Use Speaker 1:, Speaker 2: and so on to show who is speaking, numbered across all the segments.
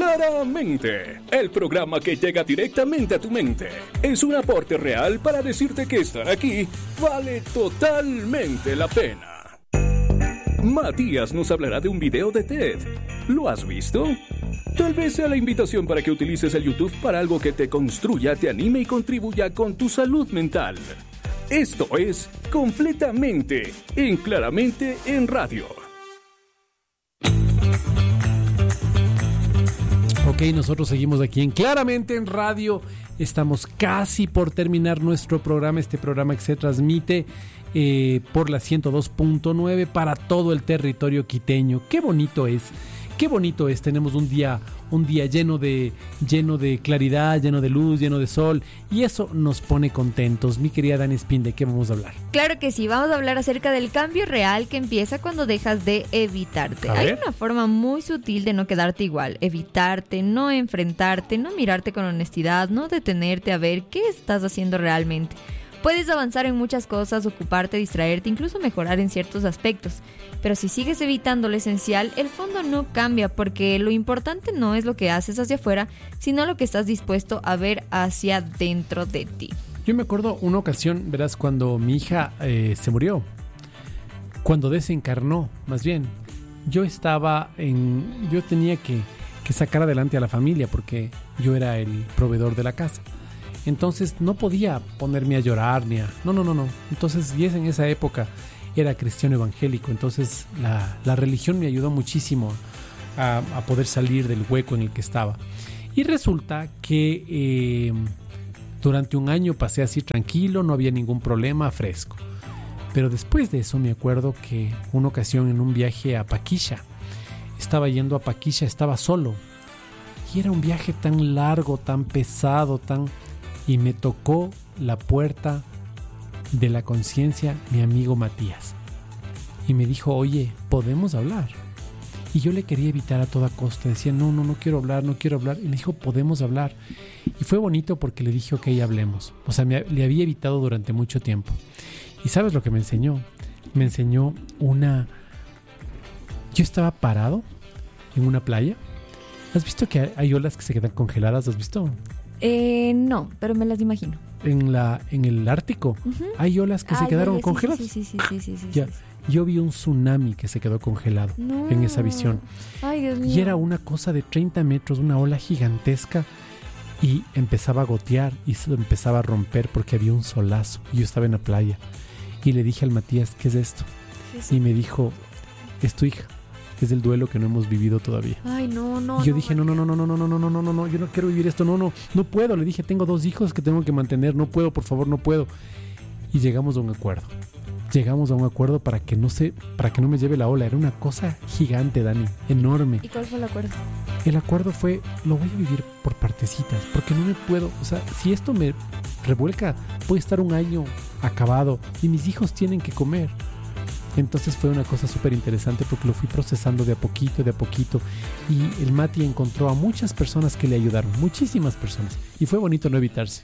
Speaker 1: Claramente, el programa que llega directamente a tu mente. Es un aporte real para decirte que estar aquí vale totalmente la pena. Matías nos hablará de un video de TED. ¿Lo has visto? Tal vez sea la invitación para que utilices el YouTube para algo que te construya, te anime y contribuya con tu salud mental. Esto es Completamente en Claramente en Radio.
Speaker 2: Ok, nosotros seguimos aquí en Claramente en Radio. Estamos casi por terminar nuestro programa, este programa que se transmite por la 102.9 para todo el territorio quiteño. Qué bonito es. Qué bonito es, tenemos un día lleno de claridad, lleno de luz, lleno de sol, y eso nos pone contentos. Mi querida Dani Espín, ¿de qué vamos a hablar?
Speaker 3: Claro que sí, vamos a hablar acerca del cambio real que empieza cuando dejas de evitarte. Hay una forma muy sutil de no quedarte igual, evitarte, no enfrentarte, no mirarte con honestidad, no detenerte a ver qué estás haciendo realmente. Puedes avanzar en muchas cosas, ocuparte, distraerte, incluso mejorar en ciertos aspectos. Pero si sigues evitando lo esencial, el fondo no cambia, porque lo importante no es lo que haces hacia afuera, sino lo que estás dispuesto a ver hacia dentro de ti.
Speaker 2: Yo me acuerdo una ocasión, verás, cuando mi hija se murió, cuando desencarnó, más bien, yo tenía que sacar adelante a la familia, porque yo era el proveedor de la casa. Entonces no podía ponerme a llorar No. Entonces, y en esa época era cristiano evangélico. Entonces la religión me ayudó muchísimo a poder salir del hueco en el que estaba. Y resulta que durante un año pasé así tranquilo, no había ningún problema, fresco. Pero después de eso me acuerdo que una ocasión en un viaje a Paquisha, estaba solo. Y era un viaje tan largo, tan pesado, y me tocó la puerta de la conciencia mi amigo Matías. Y me dijo, oye, ¿podemos hablar? Y yo le quería evitar a toda costa. Decía, no quiero hablar. Y me dijo, ¿podemos hablar? Y fue bonito porque le dije, ok, hablemos. O sea, le había evitado durante mucho tiempo. ¿Y sabes lo que me enseñó? Me enseñó Yo estaba parado en una playa. ¿Has visto que hay olas que se quedan congeladas? ¿Has visto?
Speaker 3: No, pero me las imagino.
Speaker 2: En el Ártico, hay olas que se quedaron congeladas.
Speaker 3: Sí.
Speaker 2: Ya. Yo vi un tsunami que se quedó congelado en esa visión.
Speaker 3: Ay, Dios mío.
Speaker 2: Y era una cosa de 30 metros, una ola gigantesca, y empezaba a gotear y se empezaba a romper porque había un solazo. Y yo estaba en la playa y le dije al Matías, ¿qué es esto? Sí. Y me dijo, es tu hija. Es el duelo que no hemos vivido todavía.
Speaker 3: Ay, no.
Speaker 2: Y yo dije, no, yo no quiero vivir esto, no puedo. Le dije, tengo 2 hijos que tengo que mantener, no puedo, por favor, no puedo. Y llegamos a un acuerdo para que no me lleve la ola. Era una cosa gigante, Dani, enorme.
Speaker 3: ¿Y cuál fue el acuerdo?
Speaker 2: El acuerdo fue, lo voy a vivir por partecitas, porque no me puedo, o sea, si esto me revuelca, voy a estar un año acabado y mis hijos tienen que comer. Entonces fue una cosa súper interesante porque lo fui procesando de a poquito, y el Mati encontró a muchas personas que le ayudaron, muchísimas personas, y fue bonito no evitarse.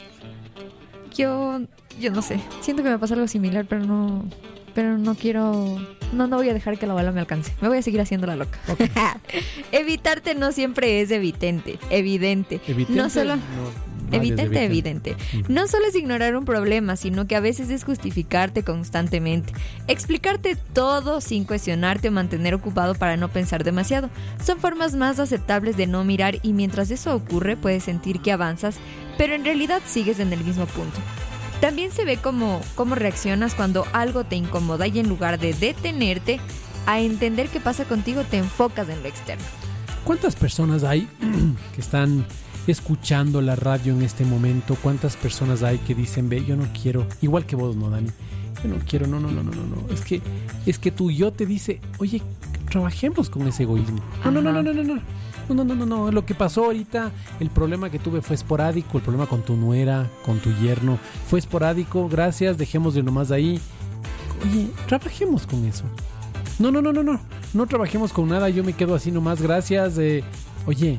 Speaker 3: Yo no sé, siento que me pasa algo similar, pero no quiero, no voy a dejar que la bala me alcance, me voy a seguir haciendo la loca. Okay. Evitarte no siempre es evidente. No solo... Evidente. No solo es ignorar un problema, sino que a veces es justificarte constantemente. Explicarte todo sin cuestionarte o mantener ocupado para no pensar demasiado. Son formas más aceptables de no mirar, y mientras eso ocurre puedes sentir que avanzas, pero en realidad sigues en el mismo punto. También se ve cómo reaccionas cuando algo te incomoda, y en lugar de detenerte a entender qué pasa contigo, te enfocas en lo externo.
Speaker 2: ¿Cuántas personas hay que están escuchando la radio en este momento? ¿Cuántas personas hay que dicen, ve, yo no quiero, igual que vos, no, Dani, yo no quiero, no, es que tu yo te dice, oye, trabajemos con ese egoísmo. No, lo que pasó ahorita, el problema que tuve fue esporádico, el problema con tu nuera, con tu yerno, fue esporádico, gracias, dejémosle nomás ahí. Oye, trabajemos con eso. No trabajemos con nada, yo me quedo así nomás, gracias. Oye,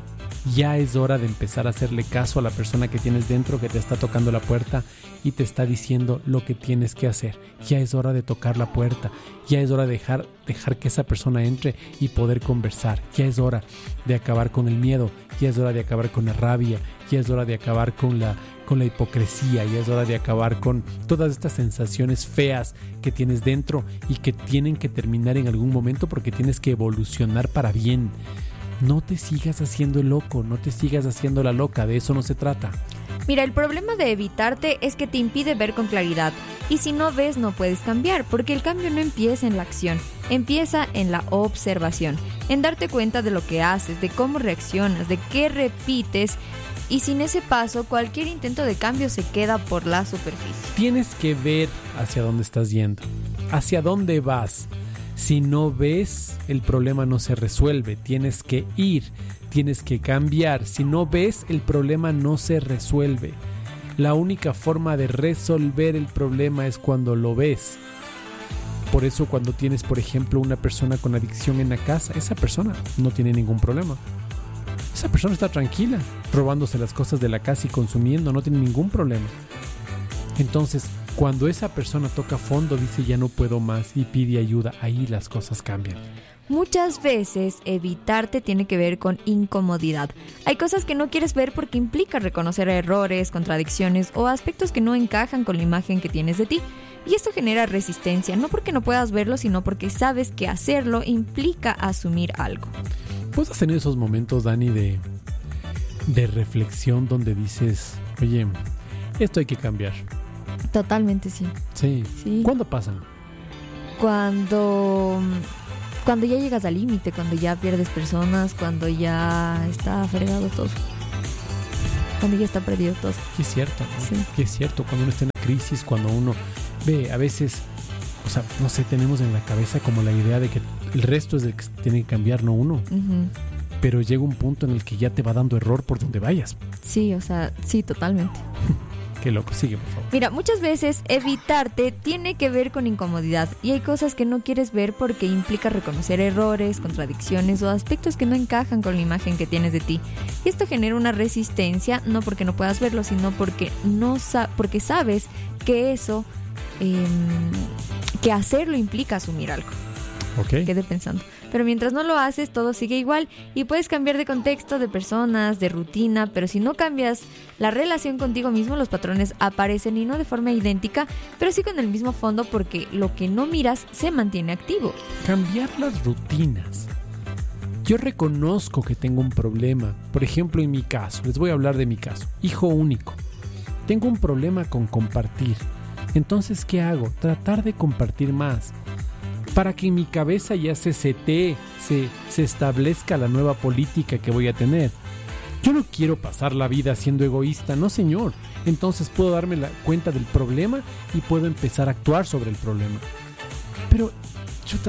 Speaker 2: Ya es hora de empezar a hacerle caso a la persona que tienes dentro, que te está tocando la puerta y te está diciendo lo que tienes que hacer. Ya es hora de tocar la puerta. Ya es hora de dejar que esa persona entre y poder conversar. Ya es hora de acabar con el miedo. Ya es hora de acabar con la rabia. Ya es hora de acabar con la hipocresía. Ya es hora de acabar con todas estas sensaciones feas que tienes dentro y que tienen que terminar en algún momento porque tienes que evolucionar para bien. No te sigas haciendo el loco, no te sigas haciendo la loca, de eso no se trata.
Speaker 3: Mira, el problema de evitarte es que te impide ver con claridad. Y si no ves, no puedes cambiar, porque el cambio no empieza en la acción, empieza en la observación, en darte cuenta de lo que haces, de cómo reaccionas, de qué repites. Y sin ese paso, cualquier intento de cambio se queda por la superficie.
Speaker 2: Tienes que ver hacia dónde estás yendo, hacia dónde vas. Si no ves, el problema no se resuelve. Tienes que ir, tienes que cambiar. Si no ves, el problema no se resuelve. La única forma de resolver el problema es cuando lo ves. Por eso cuando tienes, por ejemplo, una persona con adicción en la casa, esa persona no tiene ningún problema. Esa persona está tranquila, robándose las cosas de la casa y consumiendo, no tiene ningún problema. Entonces, cuando esa persona toca fondo, dice ya no puedo más y pide ayuda, ahí las cosas cambian.
Speaker 3: Muchas veces evitarte tiene que ver con incomodidad. Hay cosas que no quieres ver porque implica reconocer errores, contradicciones o aspectos que no encajan con la imagen que tienes de ti. Y esto genera resistencia, no porque no puedas verlo, sino porque sabes que hacerlo implica asumir algo.
Speaker 2: ¿Vos has tenido esos momentos, Dani, de reflexión donde dices, oye, esto hay que cambiar?
Speaker 3: Totalmente sí.
Speaker 2: Sí. ¿Cuándo pasan?
Speaker 3: Cuando ya llegas al límite, cuando ya pierdes personas, cuando ya está fregado todo. Cuando ya está perdido todo.
Speaker 2: Que es cierto, ¿no?
Speaker 3: Sí.
Speaker 2: Que es cierto, cuando uno está en la crisis, cuando uno ve, a veces, o sea, no sé, tenemos en la cabeza como la idea de que el resto es el que tiene que cambiar, no uno.
Speaker 3: Uh-huh.
Speaker 2: Pero llega un punto en el que ya te va dando error por donde vayas.
Speaker 3: Sí, o sea, sí, totalmente.
Speaker 2: Qué loco, sigue por favor.
Speaker 3: Mira, muchas veces evitarte tiene que ver con incomodidad y hay cosas que no quieres ver porque implica reconocer errores, contradicciones o aspectos que no encajan con la imagen que tienes de ti. Y esto genera una resistencia, no porque no puedas verlo, sino porque porque sabes que eso, que hacerlo implica asumir algo.
Speaker 2: Okay.
Speaker 3: Quedé pensando. Pero mientras no lo haces, todo sigue igual y puedes cambiar de contexto, de personas, de rutina, pero si no cambias la relación contigo mismo, los patrones aparecen y no de forma idéntica, pero sí con el mismo fondo porque lo que no miras se mantiene activo.
Speaker 2: Cambiar las rutinas. Yo reconozco que tengo un problema. Por ejemplo, en mi caso, les voy a hablar de mi caso. Hijo único. Tengo un problema con compartir. Entonces, ¿qué hago? Tratar de compartir más. Para que en mi cabeza ya se setee, se establezca la nueva política que voy a tener. Yo no quiero pasar la vida siendo egoísta, no señor. Entonces puedo darme cuenta del problema y puedo empezar a actuar sobre el problema. Pero, chuta,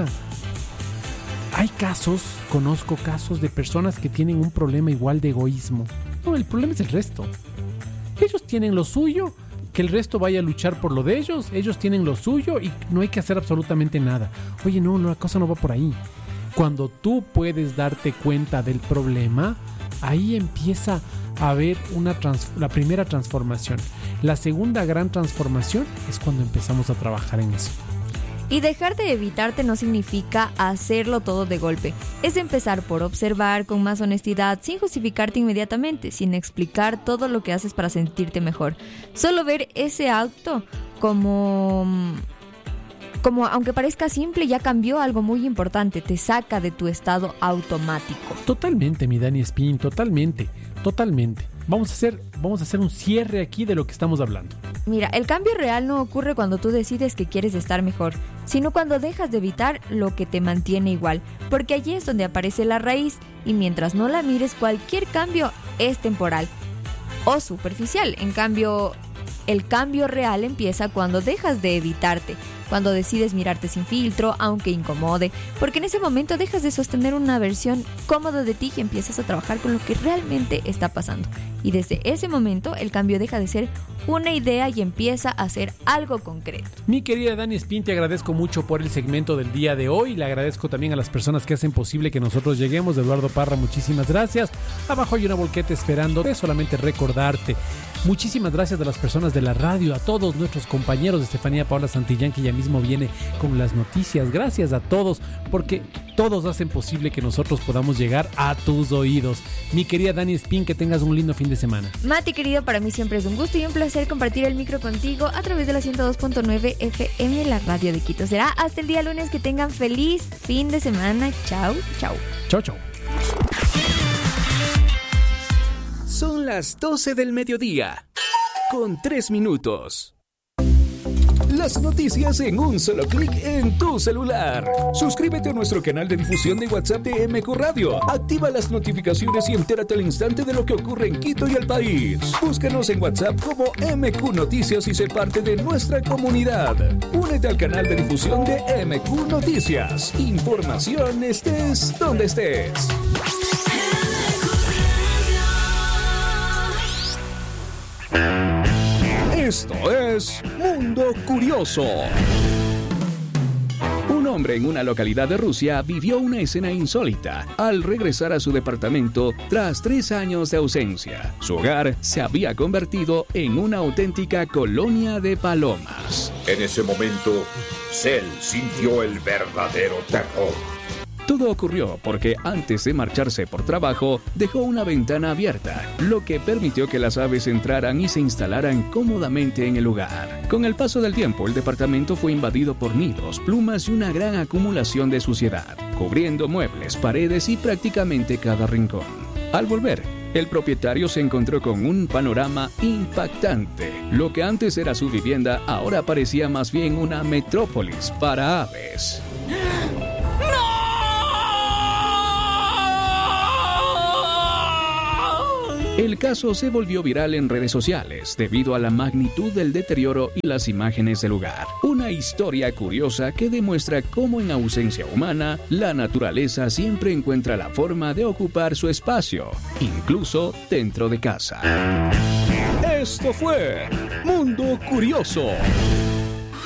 Speaker 2: conozco casos de personas que tienen un problema igual de egoísmo. No, el problema es el resto. Ellos tienen lo suyo, que el resto vaya a luchar por lo de ellos. Ellos tienen lo suyo y no hay que hacer absolutamente nada. Oye, no, la cosa no va por ahí. Cuando tú puedes darte cuenta del problema, ahí empieza a haber la primera transformación. La segunda gran transformación es cuando empezamos a trabajar en eso.
Speaker 3: Y dejar de evitarte no significa hacerlo todo de golpe. Es empezar por observar con más honestidad, sin justificarte inmediatamente, sin explicar todo lo que haces para sentirte mejor. Solo ver ese acto como aunque parezca simple, ya cambió algo muy importante. Te saca de tu estado automático.
Speaker 2: Totalmente, mi Dani Espín, totalmente. Vamos a hacer un cierre aquí de lo que estamos hablando.
Speaker 3: Mira, el cambio real no ocurre cuando tú decides que quieres estar mejor, sino cuando dejas de evitar lo que te mantiene igual, porque allí es donde aparece la raíz y mientras no la mires, cualquier cambio es temporal o superficial. En cambio, el cambio real empieza cuando dejas de evitarte, cuando decides mirarte sin filtro, aunque incomode, porque en ese momento dejas de sostener una versión cómoda de ti y empiezas a trabajar con lo que realmente está pasando. Y desde ese momento el cambio deja de ser una idea y empieza a ser algo concreto.
Speaker 2: Mi querida Dani Espín, te agradezco mucho por el segmento del día de hoy. Le agradezco también a las personas que hacen posible que nosotros lleguemos. Eduardo Parra, muchísimas gracias. Abajo hay una volqueta esperando. Es solamente recordarte. Muchísimas gracias a las personas de la radio, a todos nuestros compañeros, de Estefanía Paola Santillán, que ya mismo viene con las noticias. Gracias a todos, porque todos hacen posible que nosotros podamos llegar a tus oídos. Mi querida Dani Espín, que tengas un lindo fin de semana.
Speaker 3: Mati, querido, para mí siempre es un gusto y un placer compartir el micro contigo a través de la 102.9 FM, la radio de Quito. Será hasta el día lunes. Que tengan feliz fin de semana. Chao, chao.
Speaker 2: Chao, chao.
Speaker 1: Son las 12 del mediodía, con 3 minutos. Las noticias en un solo clic en tu celular. Suscríbete a nuestro canal de difusión de WhatsApp de MQ Radio. Activa las notificaciones y entérate al instante de lo que ocurre en Quito y el país. Búscanos en WhatsApp como MQ Noticias y sé parte de nuestra comunidad. Únete al canal de difusión de MQ Noticias. Información estés donde estés. Esto es Mundo Curioso. Un hombre en una localidad de Rusia vivió una escena insólita al regresar a su departamento tras 3 años de ausencia. Su hogar se había convertido en una auténtica colonia de palomas.
Speaker 4: En ese momento, Cell sintió el verdadero terror.
Speaker 1: Todo ocurrió porque antes de marcharse por trabajo, dejó una ventana abierta, lo que permitió que las aves entraran y se instalaran cómodamente en el lugar. Con el paso del tiempo, el departamento fue invadido por nidos, plumas y una gran acumulación de suciedad, cubriendo muebles, paredes y prácticamente cada rincón. Al volver, el propietario se encontró con un panorama impactante. Lo que antes era su vivienda, ahora parecía más bien una metrópolis para aves. El caso se volvió viral en redes sociales debido a la magnitud del deterioro y las imágenes del lugar. Una historia curiosa que demuestra cómo en ausencia humana, la naturaleza siempre encuentra la forma de ocupar su espacio, incluso dentro de casa. Esto fue Mundo Curioso.